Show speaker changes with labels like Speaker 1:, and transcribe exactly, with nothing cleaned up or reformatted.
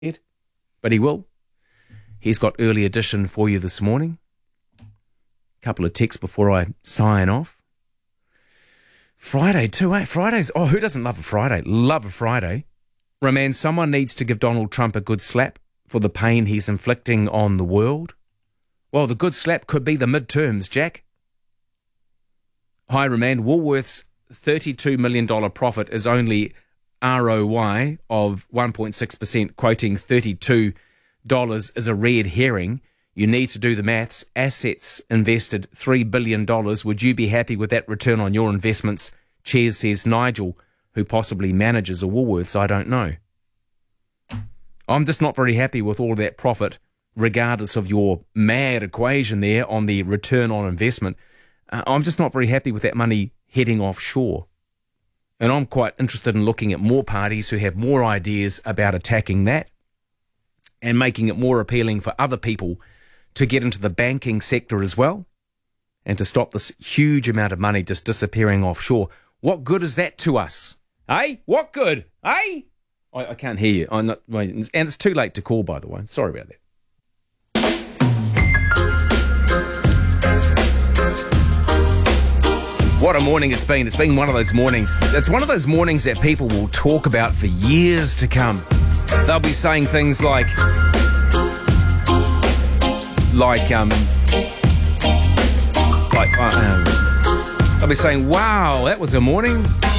Speaker 1: yet, but he will. He's got early edition for you this morning. A couple of texts before I sign off. Friday too, eh? Fridays. Oh, who doesn't love a Friday? Love a Friday. Roman, someone needs to give Donald Trump a good slap for the pain he's inflicting on the world. Well, the good slap could be the midterms, Jack. Hi, Roman. Woolworth's thirty-two million dollars profit is only R O I of one point six percent, quoting thirty-two dollars is a red herring. You need to do the maths. Assets invested three billion dollars. Would you be happy with that return on your investments? Cheers, says Nigel, who possibly manages a Woolworths. I don't know. I'm just not very happy with all of that profit, regardless of your mad equation there on the return on investment. Uh, I'm just not very happy with that money heading offshore. And I'm quite interested in looking at more parties who have more ideas about attacking that and making it more appealing for other people to get into the banking sector as well and to stop this huge amount of money just disappearing offshore. What good is that to us? Eh? What good? Eh? I, I can't hear you. I'm not, and it's too late to call, by the way. Sorry about that. What a morning it's been. It's been one of those mornings. It's one of those mornings that people will talk about for years to come. They'll be saying things like, like, um, like, uh, um, they'll be saying, wow, that was a morning.